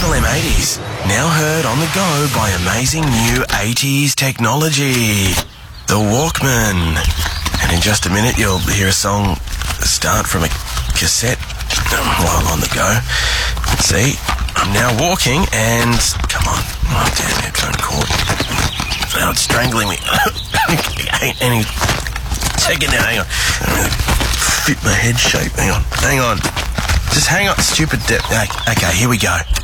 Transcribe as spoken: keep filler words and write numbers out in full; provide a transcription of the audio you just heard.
Triple M eighties, now heard on the go by amazing new eighties technology. The Walkman. And in just a minute you'll hear a song start from a cassette while on the go. Let's see, I'm now walking and... Come on. Oh, damn, it's going caught. Oh, it's strangling me. Any second now, hang on. Fit my head shape. Hang on, hang on. Just hang on, stupid... De- okay, here we go.